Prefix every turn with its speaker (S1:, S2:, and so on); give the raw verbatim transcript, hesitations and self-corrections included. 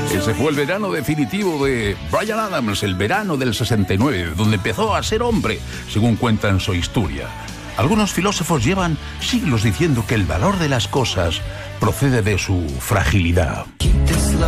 S1: Ese fue el verano definitivo de Bryan Adams, el verano del sesenta y nueve, donde empezó a ser hombre, según cuenta en su historia. Algunos filósofos llevan siglos diciendo que el valor de las cosas procede de su fragilidad.